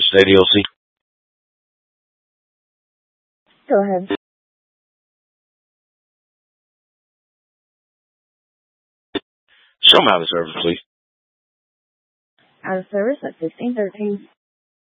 State EOC. Go ahead. Show me out of service, please. Out of service at 1513.